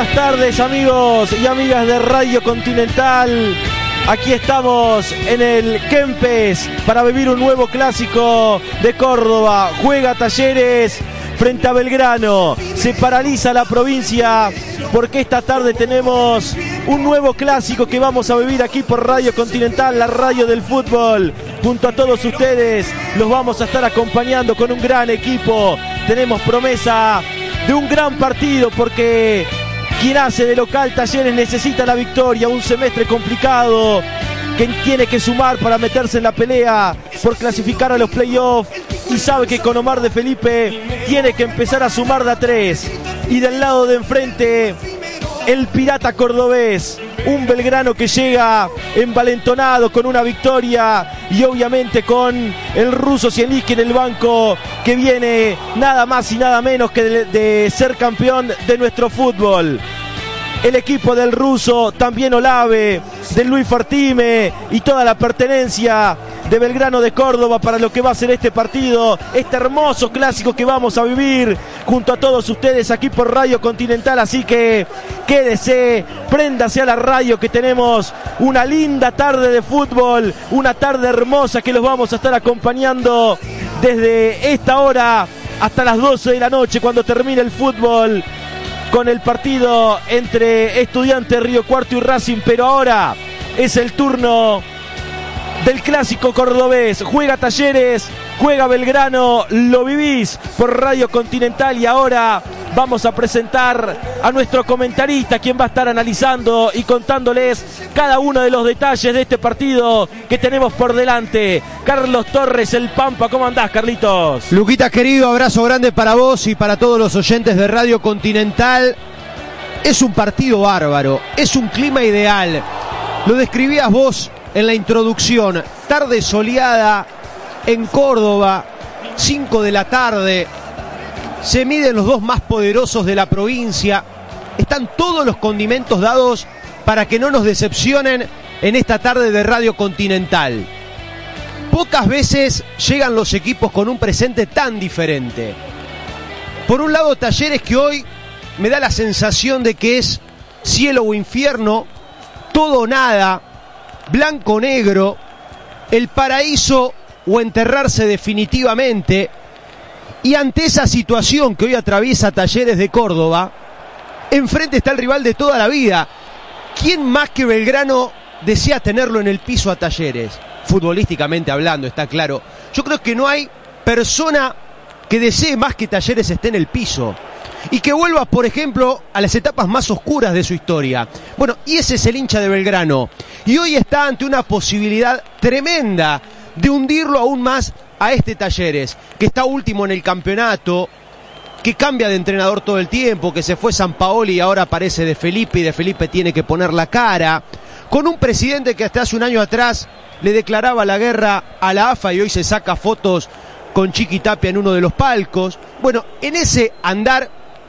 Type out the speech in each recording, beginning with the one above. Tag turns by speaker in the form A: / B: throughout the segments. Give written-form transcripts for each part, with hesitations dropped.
A: Buenas tardes, amigos y amigas de Radio Continental. Aquí estamos en el Kempes para vivir un nuevo clásico de Córdoba. Juega Talleres frente a Belgrano. Se paraliza la provincia porque esta tarde tenemos un nuevo clásico que vamos a vivir aquí por Radio Continental, la radio del fútbol. Junto a todos ustedes los vamos a estar acompañando con un gran equipo. Tenemos promesa de un gran partido porque quien hace de local Talleres necesita la victoria. Un semestre complicado que tiene que sumar para meterse en la pelea por clasificar a los playoffs, y sabe que con Omar de Felipe tiene que empezar a sumar de a 3. Y del lado de enfrente, el pirata cordobés, un Belgrano que llega envalentonado con una victoria, y obviamente con el ruso Zielinski en el banco, que viene nada más y nada menos que de ser campeón de nuestro fútbol. El equipo del ruso, también Olave, de Luis Fartime y toda la pertenencia de Belgrano de Córdoba para lo que va a ser este partido, este hermoso clásico que vamos a vivir junto a todos ustedes aquí por Radio Continental. Así que quédese, préndase a la radio, que tenemos una linda tarde de fútbol, una tarde hermosa que los vamos a estar acompañando desde esta hora hasta las 12 de la noche, cuando termine el fútbol, con el partido entre Estudiantes Río Cuarto y Racing. Pero ahora es el turno del clásico cordobés. Juega Talleres, juega Belgrano, lo vivís por Radio Continental. Y ahora vamos a presentar a nuestro comentarista, quien va a estar analizando y contándoles cada uno de los detalles de este partido que tenemos por delante. Carlos Torres, el Pampa. ¿Cómo andás, Carlitos?
B: Luquitas, querido, abrazo grande para vos y para todos los oyentes de Radio Continental. Es un partido bárbaro, es un clima ideal. Lo describías vos en la introducción. Tarde soleada en Córdoba, 5 de la tarde. Se miden los dos más poderosos de la provincia. Están todos los condimentos dados para que no nos decepcionen en esta tarde de Radio Continental. Pocas veces llegan los equipos con un presente tan diferente. Por un lado, Talleres, que hoy me da la sensación de que es cielo o infierno, todo o nada, blanco o negro, el paraíso o enterrarse definitivamente. Y ante esa situación que hoy atraviesa Talleres de Córdoba, enfrente está el rival de toda la vida. ¿Quién más que Belgrano desea tenerlo en el piso a Talleres? Futbolísticamente hablando, está claro. Yo creo que no hay persona que desee más que Talleres esté en el piso y que vuelva, por ejemplo, a las etapas más oscuras de su historia. Bueno, y ese es el hincha de Belgrano. Y hoy está ante una posibilidad tremenda de hundirlo aún más a este Talleres, que está último en el campeonato, que cambia de entrenador todo el tiempo, que se fue Sampaoli y ahora aparece De Felipe, y De Felipe tiene que poner la cara, con un presidente que hasta hace un año atrás le declaraba la guerra a la AFA y hoy se saca fotos con Chiqui Tapia en uno de los palcos. Bueno, en ese andar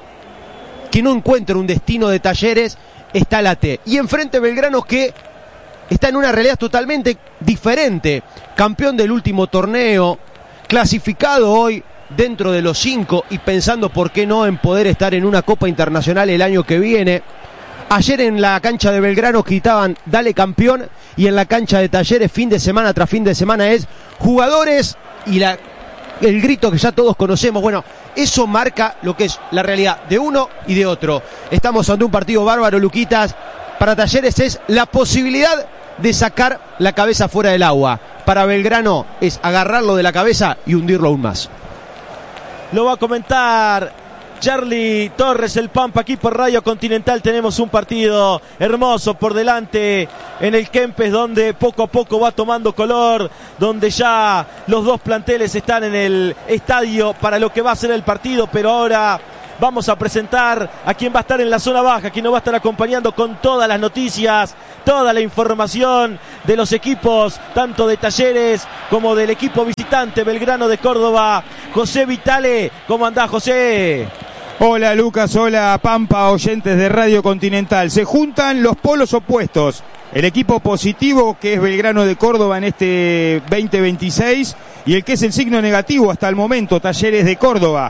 B: que no encuentra un destino de Talleres está la T. Y enfrente Belgrano, que está en una realidad totalmente diferente. Campeón del último torneo, clasificado hoy dentro de los 5 y pensando por qué no en poder estar en una Copa Internacional el año que viene. Ayer en la cancha de Belgrano gritaban dale campeón, y en la cancha de Talleres fin de semana tras fin de semana es jugadores y el grito que ya todos conocemos. Bueno, eso marca lo que es la realidad de uno y de otro. Estamos ante un partido bárbaro, Luquitas. Para Talleres es la posibilidad de sacar la cabeza fuera del agua. Para Belgrano es agarrarlo de la cabeza y hundirlo aún más.
A: Lo va a comentar Charlie Torres, el Pampa, aquí por Radio Continental. Tenemos un partido hermoso por delante en el Kempes, donde poco a poco va tomando color, donde ya los dos planteles están en el estadio para lo que va a ser el partido. Pero ahora vamos a presentar a quien va a estar en la zona baja, quien nos va a estar acompañando con todas las noticias, toda la información de los equipos, tanto de Talleres como del equipo visitante Belgrano de Córdoba. José Vitale, ¿cómo andás, José?
C: Hola Lucas, hola Pampa, oyentes de Radio Continental. Se juntan los polos opuestos. El equipo positivo, que es Belgrano de Córdoba en este 2026, y el que es el signo negativo hasta el momento, Talleres de Córdoba.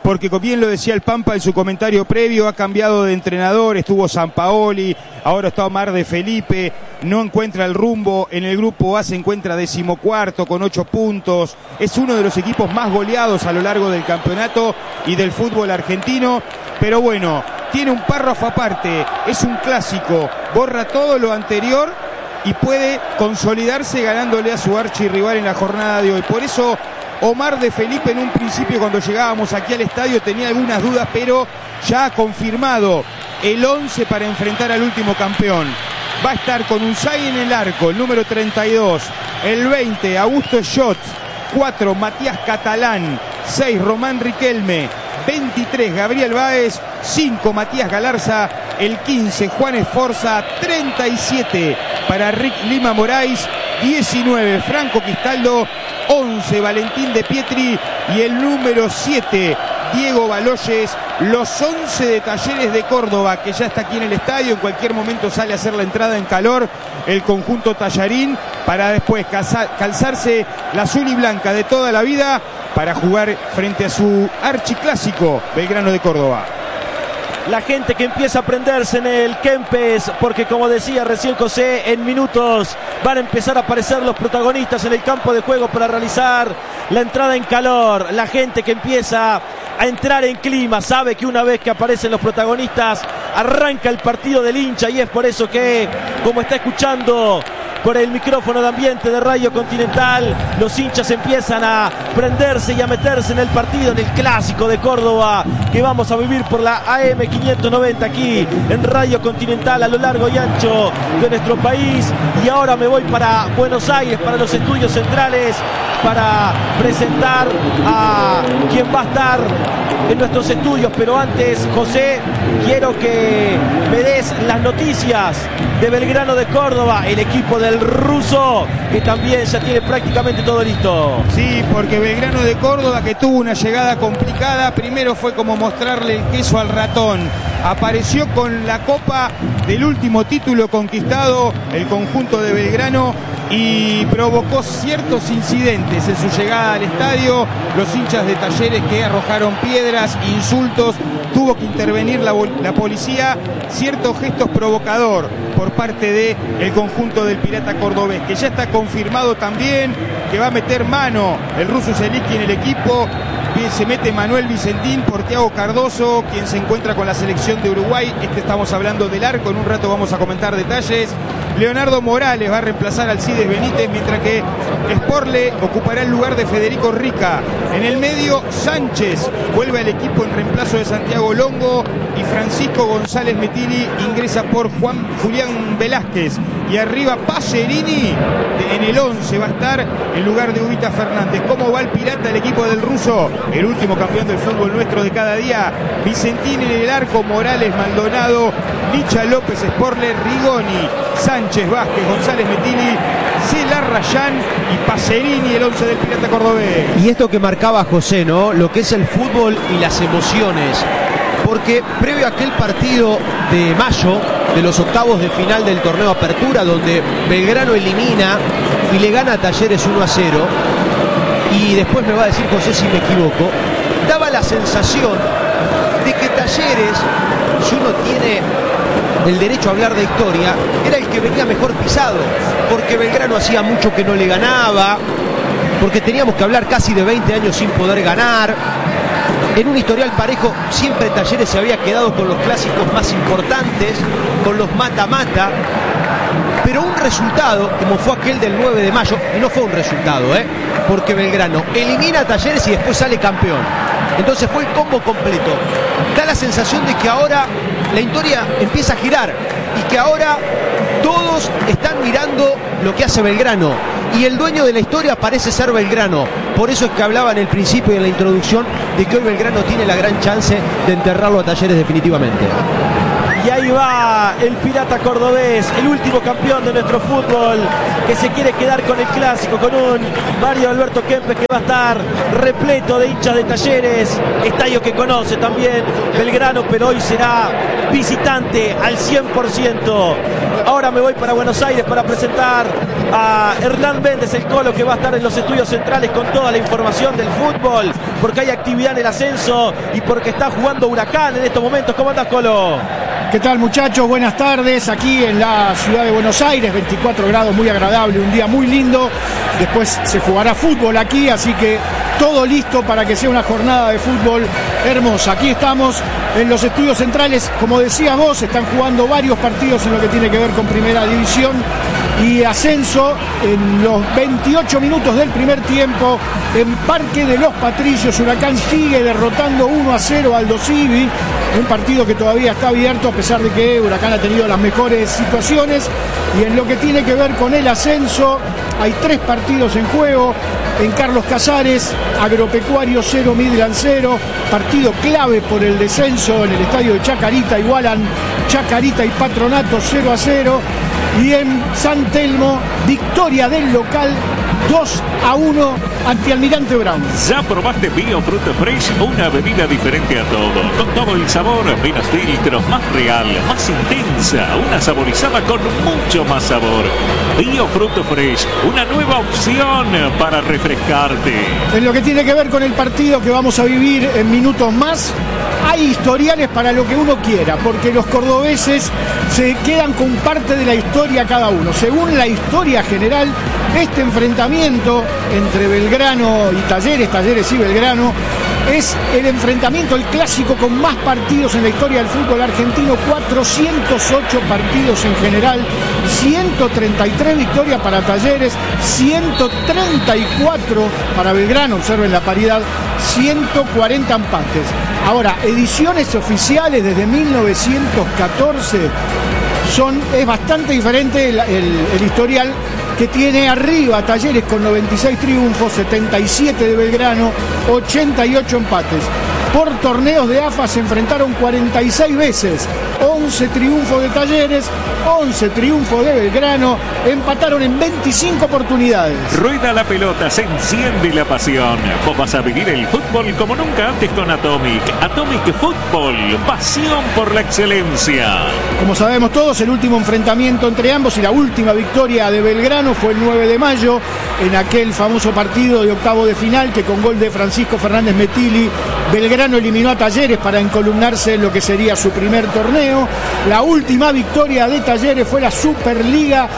C: porque como bien lo decía el Pampa en su comentario previo, ha cambiado de entrenador, estuvo Sampaoli, ahora está Omar de Felipe, no encuentra el rumbo, en el grupo A se encuentra 14º con 8 puntos, es uno de los equipos más goleados a lo largo del campeonato y del fútbol argentino, pero bueno, tiene un párrafo aparte, es un clásico, borra todo lo anterior y puede consolidarse ganándole a su archirrival en la jornada de hoy. Por eso Omar de Felipe en un principio cuando llegábamos aquí al estadio tenía algunas dudas, pero ya ha confirmado el 11 para enfrentar al último campeón. Va a estar con Unzai en el arco, el número 32, el 20 Augusto Schott, 4 Matías Catalán, 6 Román Riquelme, 23 Gabriel Báez, 5 Matías Galarza, el 15 Juan Esforza, 37 para Rick Lima Moraes, 19 Franco Quistaldo, 11 Valentín de Pietri y el número 7 Diego Baloyes. Los 11 de Talleres de Córdoba, que ya está aquí en el estadio, en cualquier momento sale a hacer la entrada en calor el conjunto tallarín para después calzarse la azul y blanca de toda la vida para jugar frente a su archiclásico Belgrano de Córdoba.
A: La gente que empieza a prenderse en el Kempes, porque como decía recién José, en minutos van a empezar a aparecer los protagonistas en el campo de juego para realizar la entrada en calor. La gente que empieza a entrar en clima sabe que una vez que aparecen los protagonistas arranca el partido del hincha, y es por eso que, como está escuchando por el micrófono de ambiente de Radio Continental, los hinchas empiezan a prenderse y a meterse en el partido, en el clásico de Córdoba que vamos a vivir por la AM 590 aquí en Radio Continental a lo largo y ancho de nuestro país. Y ahora me voy para Buenos Aires, para los estudios centrales, para presentar a quien va a estar en nuestros estudios. Pero antes, José, quiero que me des las noticias de Belgrano de Córdoba, el equipo del ruso, que también ya tiene prácticamente todo listo.
C: Sí, porque Belgrano de Córdoba, que tuvo una llegada complicada, primero fue como mostrarle el queso al ratón. Apareció con la copa del último título conquistado el conjunto de Belgrano y provocó ciertos incidentes en su llegada al estadio. Los hinchas de Talleres que arrojaron piedras, insultos, tuvo que intervenir la policía, ciertos gestos provocador por parte del conjunto del Pirata Cordobés, que ya está confirmado también que va a meter mano el ruso Zeliki en el equipo. Se mete Manuel Vicentín por Thiago Cardoso, quien se encuentra con la selección de Uruguay. Estamos hablando del arco, en un rato vamos a comentar detalles. Leonardo Morales va a reemplazar al Cides Benítez, mientras que Sporle ocupará el lugar de Federico Rica. En el medio, Sánchez vuelve al equipo en reemplazo de Santiago Longo y Francisco González Metilli ingresa por Julián Velázquez. Y arriba Pacerini en el 11 va a estar en lugar de Ubita Fernández. ¿Cómo va el Pirata, el equipo del ruso? El último campeón del fútbol nuestro de cada día. Vicentín en el arco, Morales, Maldonado, Licha López, Sporle, Rigoni, Sánchez, Vázquez, González Metilli, Celarrayán y Pacerini, el 11 del Pirata Cordobés.
B: Y esto que marcaba José, ¿no? Lo que es el fútbol y las emociones. Porque previo a aquel partido de mayo, de los octavos de final del torneo Apertura, donde Belgrano elimina y le gana a Talleres 1-0, y después me va a decir José si me equivoco, daba la sensación de que Talleres, si uno tiene el derecho a hablar de historia, era el que venía mejor pisado, porque Belgrano hacía mucho que no le ganaba, porque teníamos que hablar casi de 20 años sin poder ganar. En un historial parejo siempre Talleres se había quedado con los clásicos más importantes, con los mata-mata, pero un resultado como fue aquel del 9 de mayo, y no fue un resultado, porque Belgrano elimina a Talleres y después sale campeón. Entonces fue el combo completo. Da la sensación de que ahora la historia empieza a girar y que ahora todos están mirando lo que hace Belgrano y el dueño de la historia parece ser Belgrano. Por eso es que hablaba en el principio y en la introducción de que hoy Belgrano tiene la gran chance de enterrarlo a Talleres definitivamente.
A: Y ahí va el pirata cordobés, el último campeón de nuestro fútbol, que se quiere quedar con el clásico, con un Mario Alberto Kempes que va a estar repleto de hinchas de Talleres, estadio que conoce también Belgrano, pero hoy será visitante al 100%. Ahora me voy para Buenos Aires para presentar a Hernán Méndez, el Colo, que va a estar en los estudios centrales con toda la información del fútbol, porque hay actividad en el ascenso y porque está jugando Huracán en estos momentos. ¿Cómo andás, Colo?
D: ¿Qué tal, muchachos? Buenas tardes, aquí en la ciudad de Buenos Aires, 24 grados, muy agradable, un día muy lindo. Después se jugará fútbol aquí, así que todo listo para que sea una jornada de fútbol hermosa. Aquí estamos en los estudios centrales, como decías vos, están jugando varios partidos en lo que tiene que ver con Primera División y ascenso. En los 28 minutos del primer tiempo, en Parque de los Patricios, Huracán sigue derrotando 1-0 al Aldo Civi, un partido que todavía está abierto a pesar de que Huracán ha tenido las mejores situaciones. Y en lo que tiene que ver con el ascenso, hay 3 partidos en juego. En Carlos Casares, Agropecuario 0, Midland 0, partido clave por el descenso en el estadio de Chacarita, igualan Chacarita y Patronato 0-0. Y en San Telmo, victoria del local 2-1 ante Almirante Brown.
E: ¿Ya probaste Bio Fruto Fresh? Una bebida diferente a todo, con todo el sabor, menos filtros, más real, más intensa, una saborizada con mucho más sabor. Bio Fruto Fresh, una nueva opción para refrescarte.
D: En lo que tiene que ver con el partido que vamos a vivir en minutos más, hay historiales para lo que uno quiera, porque los cordobeses se quedan con parte de la historia cada uno. Según la historia general, este enfrentamiento entre Belgrano y Talleres, Talleres y Belgrano, es el enfrentamiento, el clásico con más partidos en la historia del fútbol argentino, 408 partidos en general, 133 victorias para Talleres, 134 para Belgrano, observen la paridad, 140 empates. Ahora, ediciones oficiales desde 1914 es bastante diferente el historial que tiene arriba Talleres con 96 triunfos, 77 de Belgrano, 88 empates. Por torneos de AFA se enfrentaron 46 veces, 11 triunfos de Talleres, 11 triunfos de Belgrano, empataron en 25 oportunidades.
E: Rueda la pelota, se enciende la pasión. Vos vas a vivir el fútbol como nunca antes con Atomic. Atomic Fútbol, pasión por la excelencia.
D: Como sabemos todos, el último enfrentamiento entre ambos y la última victoria de Belgrano fue el 9 de mayo, en aquel famoso partido de octavo de final que con gol de Francisco Fernández Metilli, Belgrano eliminó a Talleres para encolumnarse en lo que sería su primer torneo. La última victoria de Talleres fue la Superliga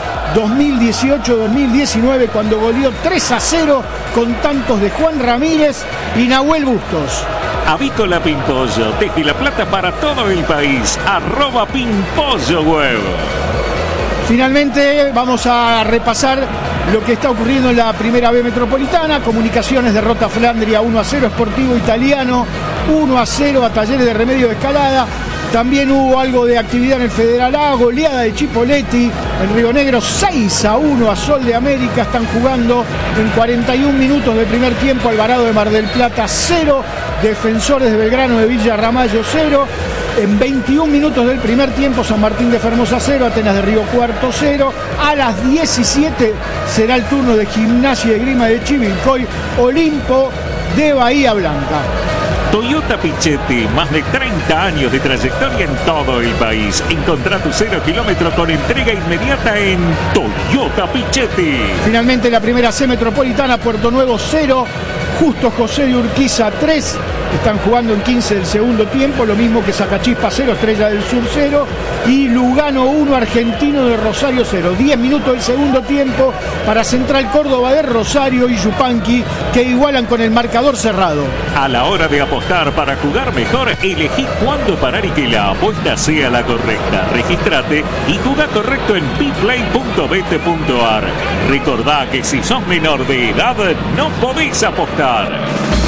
D: 2018-2019, cuando goleó 3-0 con tantos de Juan Ramírez y Nahuel Bustos.
E: Avícola Pimpollo, desde La Plata para todo el país, @Pimpollo Web.
D: Finalmente vamos a repasar lo que está ocurriendo en la Primera B Metropolitana. Comunicaciones derrota a Flandria 1-0, Sportivo Italiano 1-0 a Talleres de Remedio de Escalada. También hubo algo de actividad en el Federal A, goleada de Chipolletti en Río Negro 6-1 a Sol de América. Están jugando en 41 minutos del primer tiempo. Alvarado de Mar del Plata 0, Defensores de Belgrano de Villa Ramallo 0. En 21 minutos del primer tiempo, San Martín de Formosa 0, Atenas de Río Cuarto 0. A las 17 será el turno de Gimnasia y Grima de Chivilcoy, Olimpo de Bahía Blanca.
E: Toyota Pichetti, más de 30 años de trayectoria en todo el país. Encontrá tu 0 kilómetro con entrega inmediata en Toyota Pichetti.
D: Finalmente la Primera C Metropolitana, Puerto Nuevo 0, Justo José de Urquiza 3. Están jugando en 15 del segundo tiempo, lo mismo que Sacachispa 0, Estrella del Sur 0 y Lugano 1, Argentino de Rosario 0. 10 minutos del segundo tiempo para Central Córdoba de Rosario y Yupanqui, que igualan con el marcador cerrado.
E: A la hora de apostar para jugar mejor, elegí cuándo parar y que la apuesta sea la correcta. Regístrate y jugá correcto en bplay.bet.ar. Recordá que si sos menor de edad no podés apostar.